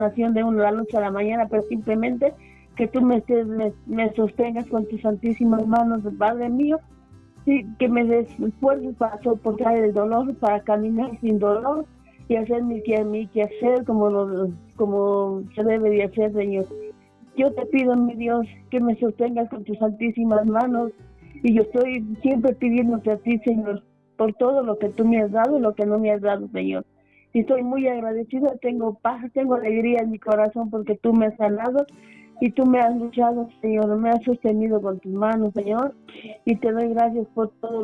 oración de la noche a la mañana, pero simplemente que tú me sostengas con tus santísimas manos, Padre mío, sí, que me des fuerzas para soportar el dolor, para caminar sin dolor y hacer mi quehacer como se debe de hacer, Señor. Yo te pido, mi Dios, que me sostengas con tus santísimas manos, y yo estoy siempre pidiéndote a ti, Señor, por todo lo que tú me has dado y lo que no me has dado, Señor. Y estoy muy agradecida, tengo paz, tengo alegría en mi corazón porque tú me has sanado y tú me has luchado, Señor, me has sostenido con tus manos, Señor, y te doy gracias por todo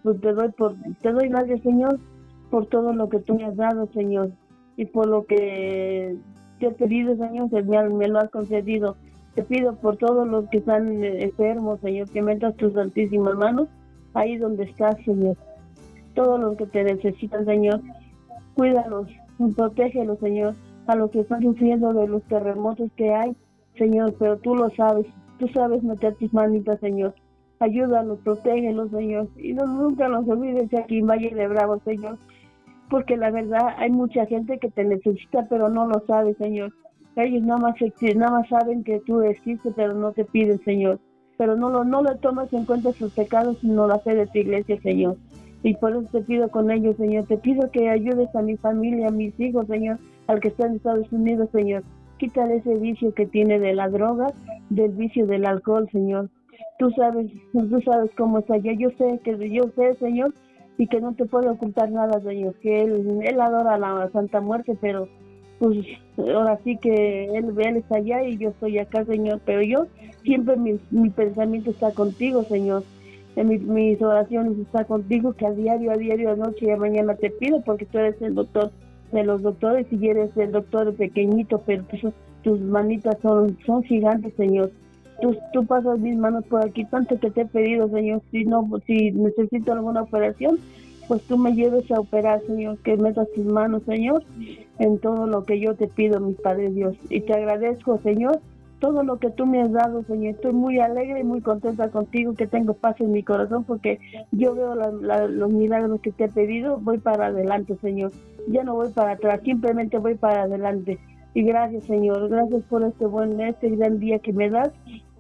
te doy gracias, Señor, por todo lo que tú me has dado, Señor, y por lo que te he pedido, Señor, que me lo has concedido. Te pido por todos los que están enfermos, Señor, que metas tus santísimas manos ahí donde estás, Señor. Todos los que te necesitan, Señor, cuídalos, protégelos, Señor, a los que están sufriendo de los terremotos que hay, Señor, pero tú lo sabes, tú sabes meter tus manitas, Señor. Ayúdalos, protégelos, Señor, y nunca los olvides aquí en Valle de Bravo, Señor, porque la verdad hay mucha gente que te necesita, pero no lo sabe, Señor. Ellos nada más saben que tú existes, pero no te piden, Señor. Pero no le tomas en cuenta sus pecados, sino la fe de tu iglesia, Señor. Y por eso te pido con ellos, Señor. Te pido que ayudes a mi familia, a mis hijos, Señor, al que está en Estados Unidos, Señor. Quítale ese vicio que tiene de la droga, del vicio del alcohol, Señor. Tú sabes cómo está allá. Yo sé, Señor, y que no te puedo ocultar nada, Señor, que él adora la Santa Muerte, pero pues ahora sí que él está allá y yo estoy acá, Señor, pero yo siempre mi pensamiento está contigo, Señor, en mis oraciones está contigo, que a diario, anoche y a mañana te pido, porque tú eres el doctor de los doctores y eres el doctor pequeñito, pero tus manitas son gigantes, Señor. Tú pasas mis manos por aquí, tanto que te he pedido, Señor, si necesito alguna operación, pues tú me lleves a operar, Señor, que metas tus manos, Señor, en todo lo que yo te pido, mi Padre Dios. Y te agradezco, Señor, todo lo que tú me has dado, Señor. Estoy muy alegre y muy contenta contigo, que tengo paz en mi corazón, porque yo veo los milagros que te he pedido, voy para adelante, Señor. Ya no voy para atrás, simplemente voy para adelante. Y gracias, Señor, gracias por este gran día que me das.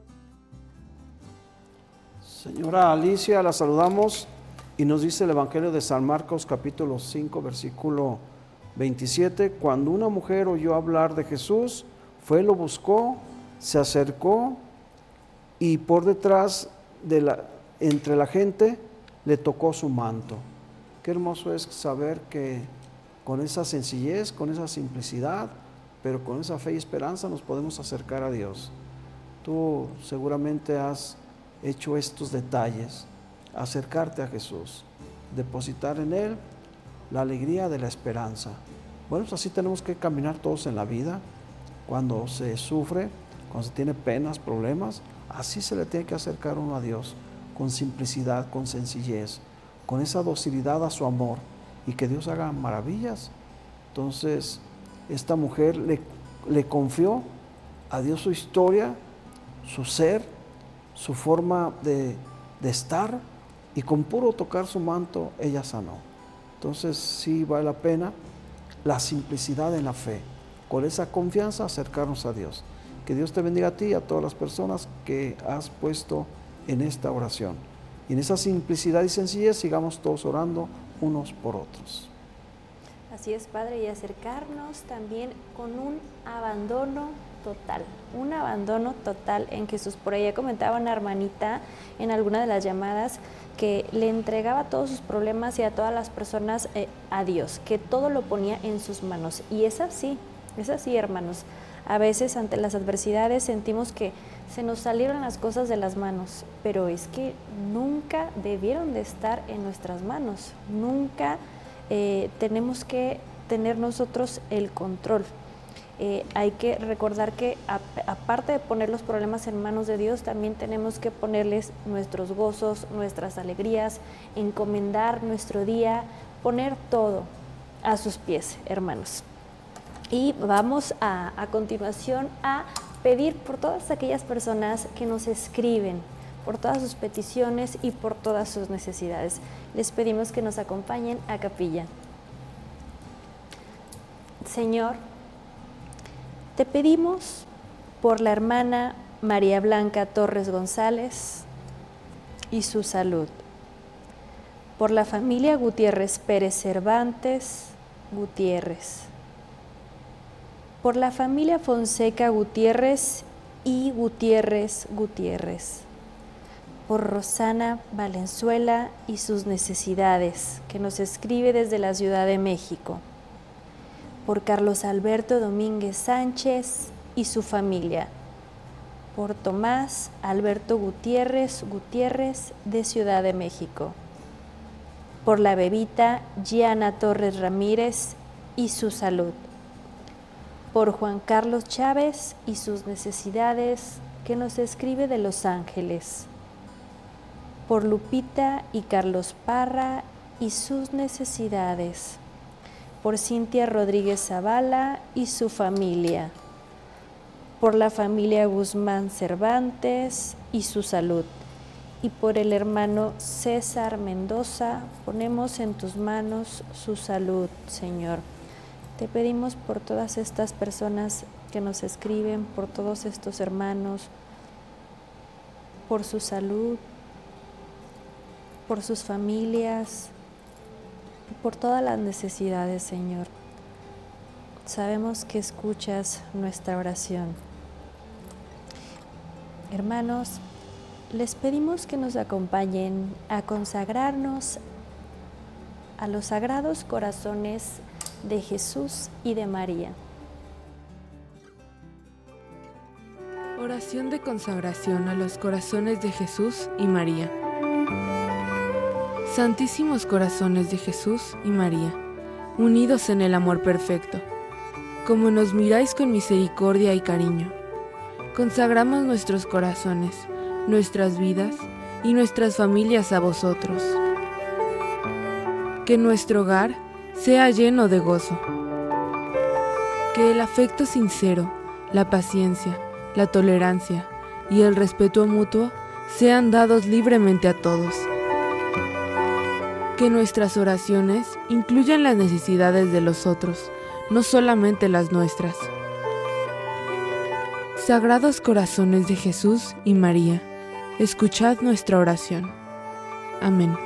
Señora Alicia, la saludamos y nos dice el Evangelio de San Marcos capítulo 5 versículo 27, cuando una mujer oyó hablar de Jesús, fue, lo buscó, se acercó y por detrás entre la gente le tocó su manto. Qué hermoso es saber que con esa sencillez, con esa simplicidad, pero con esa fe y esperanza nos podemos acercar a Dios. Tú seguramente has hecho estos detalles, acercarte a Jesús, depositar en Él la alegría de la esperanza. Bueno, pues así tenemos que caminar todos en la vida. Cuando se sufre, cuando se tiene penas, problemas, así se le tiene que acercar uno a Dios, con simplicidad, con sencillez, con esa docilidad a su amor, y que Dios haga maravillas. Entonces, esta mujer le confió a Dios su historia, su ser, su forma de estar, y con puro tocar su manto ella sanó. Entonces sí vale la pena la simplicidad en la fe, con esa confianza acercarnos a Dios. Que Dios te bendiga a ti y a todas las personas que has puesto en esta oración. Y en esa simplicidad y sencillez sigamos todos orando unos por otros. Así es, Padre, y acercarnos también con un abandono total en Jesús. Por ahí comentaba una hermanita en alguna de las llamadas que le entregaba todos sus problemas y a todas las personas a Dios, que todo lo ponía en sus manos. Y es así, hermanos. A veces ante las adversidades sentimos que se nos salieron las cosas de las manos, pero es que nunca debieron de estar en nuestras manos, nunca tenemos que tener nosotros el control. Hay que recordar que aparte de poner los problemas en manos de Dios, también tenemos que ponerles nuestros gozos, nuestras alegrías, encomendar nuestro día, poner todo a sus pies, hermanos. Y vamos a continuación a pedir por todas aquellas personas que nos escriben, por todas sus peticiones y por todas sus necesidades. Les pedimos que nos acompañen a capilla. Señor, Te pedimos por la hermana María Blanca Torres González y su salud, por la familia Gutiérrez Pérez Cervantes Gutiérrez, por la familia Fonseca Gutiérrez y Gutiérrez Gutiérrez, por Rosana Valenzuela y sus necesidades, que nos escribe desde la Ciudad de México, por Carlos Alberto Domínguez Sánchez y su familia, por Tomás Alberto Gutiérrez Gutiérrez de Ciudad de México, por la bebita Giana Torres Ramírez y su salud, por Juan Carlos Chávez y sus necesidades, que nos escribe de Los Ángeles, por Lupita y Carlos Parra y sus necesidades, por Cintia Rodríguez Zavala y su familia, por la familia Guzmán Cervantes y su salud, y por el hermano César Mendoza. Ponemos en tus manos su salud, Señor. Te pedimos por todas estas personas que nos escriben, por todos estos hermanos, por su salud, por sus familias, por todas las necesidades, Señor. Sabemos que escuchas nuestra oración. Hermanos, les pedimos que nos acompañen a consagrarnos a los sagrados corazones de Jesús y de María. Oración de consagración a los corazones de Jesús y María. Santísimos corazones de Jesús y María, unidos en el amor perfecto, como nos miráis con misericordia y cariño, consagramos nuestros corazones, nuestras vidas y nuestras familias a vosotros. Que nuestro hogar sea lleno de gozo. Que el afecto sincero, la paciencia, la tolerancia y el respeto mutuo sean dados libremente a todos. Que nuestras oraciones incluyan las necesidades de los otros, no solamente las nuestras. Sagrados corazones de Jesús y María, escuchad nuestra oración. Amén.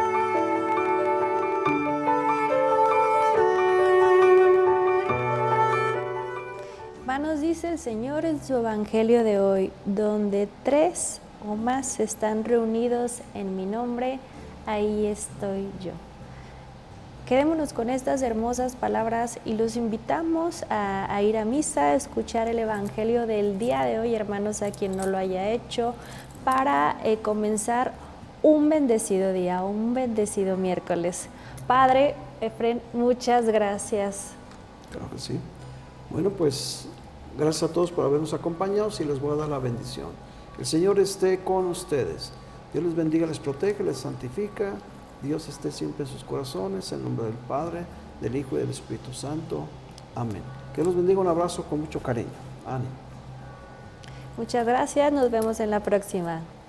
Nos dice el Señor en su Evangelio de hoy: donde 3 o más están reunidos en mi nombre, ahí estoy yo. Quedémonos con estas hermosas palabras y los invitamos a ir a misa, a escuchar el Evangelio del día de hoy, hermanos, a quien no lo haya hecho, para comenzar un bendecido día, un bendecido miércoles. Padre Efrén, muchas gracias. Claro que sí. Bueno, pues gracias a todos por habernos acompañado y les voy a dar la bendición. El Señor esté con ustedes. Dios les bendiga, les protege, les santifica. Dios esté siempre en sus corazones, en el nombre del Padre, del Hijo y del Espíritu Santo. Amén. Que los bendiga, un abrazo con mucho cariño. Ánimo. Muchas gracias, nos vemos en la próxima.